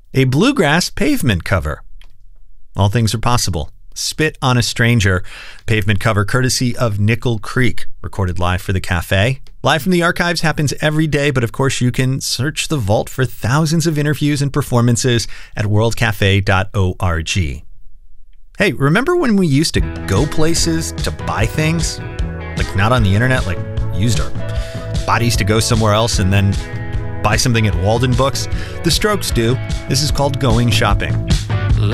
A bluegrass pavement cover. All things are possible. Spit on a Stranger, pavement cover courtesy of Nickel Creek, recorded live for the cafe. Live from the archives happens every day, but of course you can search the vault for thousands of interviews and performances at worldcafe.org. Hey, remember when we used to go places to buy things? Like not on the internet, like used our bodies to go somewhere else and then buy something at Walden Books? The Strokes do. This is called Going Shopping.